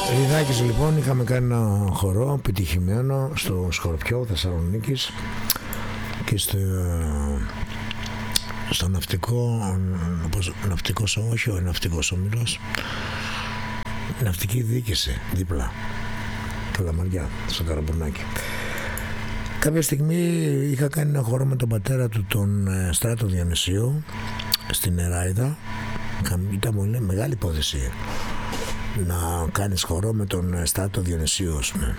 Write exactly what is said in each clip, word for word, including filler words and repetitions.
Λιδάκης λοιπόν, είχαμε κάνει ένα χορό επιτυχημένο στο Σκορπιό Θεσσαλονίκης και στο, στο ναυτικό, ναυτικός, όχι ο ναυτικός όμιλος, ναυτική διοίκηση δίπλα, Καλαμαριά, στο Καραμπονάκι. Κάποια στιγμή είχα κάνει ένα χορό με τον πατέρα του, τον Στράτο Διονυσίου, στην Εράιδα. Ήταν πολύ μεγάλη υπόθεση να κάνεις χορό με τον Στράτο Διονυσίου, ας πούμε.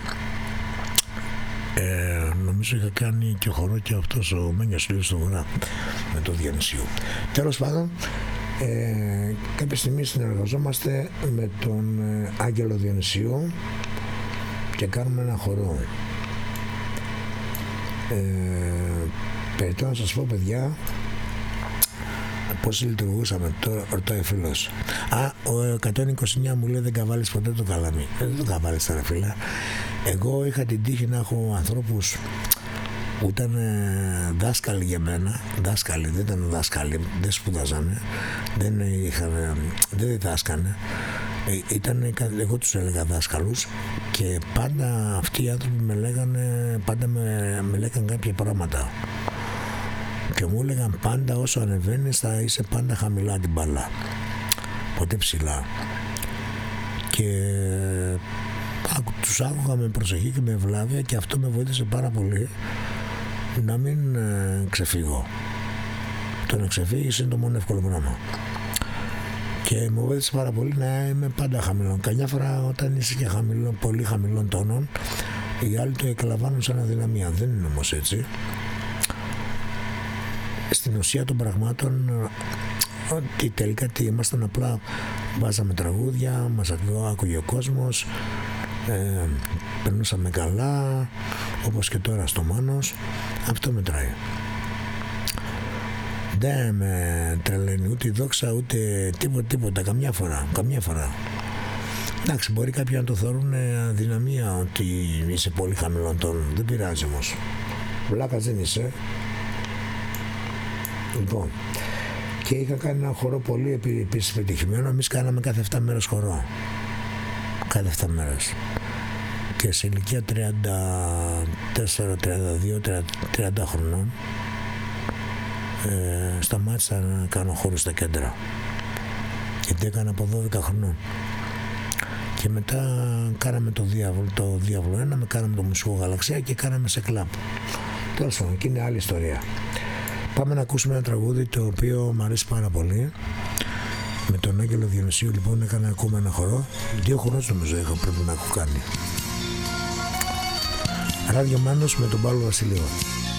Ε, νομίζω είχα κάνει και χορό και αυτός ο Μένιος Λίος στο Βορρά με τον Διονυσίου. Τέλος πάντων, ε, κάποια στιγμή συνεργαζόμαστε με τον Άγγελο Διονυσίου και κάνουμε ένα χορό. Ε, περιττώ να σας πω, παιδιά, πώς λειτουργούσαμε. Τώρα ρωτάει φίλος, α, ο εκατόν είκοσι εννιά μου λέει δεν καβάλεις ποτέ το καλάμι. Ε, δεν το καβάλεις τώρα, φίλα. Εγώ είχα την τύχη να έχω ανθρώπους που ήταν ε, δάσκαλοι για μένα. Δάσκαλοι, δεν ήταν δάσκαλοι, δεν σπουδάζανε, δεν, είχαν, δεν διδάσκανε. Ε, ήταν, εγώ τους έλεγα δάσκαλους και πάντα αυτοί οι άνθρωποι με λέγανε, πάντα με, με λέγανε κάποια πράγματα. Και μου έλεγαν πάντα, όσο ανεβαίνεις θα είσαι πάντα χαμηλά την μπάλα, ποτέ ψηλά. Και άκου, τους άκουγα με προσοχή και με ευλάβεια και αυτό με βοήθησε πάρα πολύ να μην ε, ξεφύγω. Το να ξεφύγεις είναι το μόνο εύκολο πράγμα. Και μου βοήθησε πάρα πολύ να είμαι πάντα χαμηλών. Καμιά φορά όταν είσαι και χαμηλών, πολύ χαμηλών τόνων, οι άλλοι το εκλαμβάνουν σαν αδυναμία. Δεν είναι όμως έτσι. Στην ουσία των πραγμάτων, ότι τελικά τι ήμασταν, απλά βάζαμε τραγούδια, μας άκουγε ο κόσμος, ε, περνούσαμε καλά, όπως και τώρα στο Μάνος. Αυτό μετράει. Δεν με τρελαίνει ούτε η δόξα ούτε τίποτα, τίποτα, καμιά φορά, καμιά φορά. Εντάξει, μπορεί κάποιοι να το θεωρούν αδυναμία ότι είσαι πολύ χαμηλών τόνων, δεν πειράζει όμως. Βλάκας δεν είσαι. Λοιπόν, και είχα κάνει ένα χορό πολύ επίσης πετυχημένο. Εμείς κάναμε κάθε επτά μέρες χορό. Κάθε επτά μέρες. Και σε ηλικία τριάντα τέσσερα, τριάντα δύο, τριάντα χρονών ε, σταμάτησα να κάνω χώρο στα κέντρα. Γιατί έκανα από δώδεκα χρονών. Και μετά κάναμε το Διάβολο, το Διάβολο ένα, με κάναμε το Μουσικό Γαλαξία και κάναμε σε κλαμπ. Τέλος πάντων, και είναι άλλη ιστορία. Πάμε να ακούσουμε ένα τραγούδι το οποίο μου αρέσει πάρα πολύ. Με τον Άγγελο Διονυσίου λοιπόν έκανα ακόμα ένα χορό. Δύο χορός νομίζω είχα, πρέπει να έχω κάνει. Ράδιο Μάνος με τον Παύλο Βασιλείο.